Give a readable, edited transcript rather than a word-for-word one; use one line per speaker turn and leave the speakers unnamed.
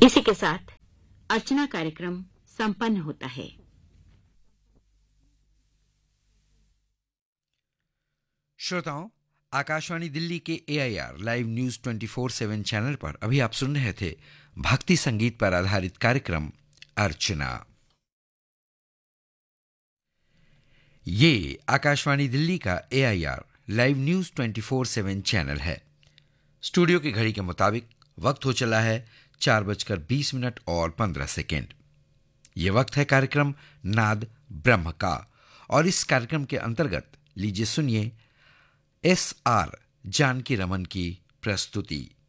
इसी के साथ अर्चना कार्यक्रम संपन्न होता है।
श्रोताओं, आकाशवाणी दिल्ली के AIR लाइव न्यूज 24/7 चैनल पर अभी आप सुन रहे थे भक्ति संगीत पर आधारित कार्यक्रम अर्चना। ये आकाशवाणी दिल्ली का AIR लाइव न्यूज 24/7 चैनल है। स्टूडियो की घड़ी के मुताबिक वक्त हो चला है 4:20 ये वक्त है कार्यक्रम नाद ब्रह्म का, और इस कार्यक्रम के अंतर्गत लीजिए सुनिए SR जानकी रमन की प्रस्तुति।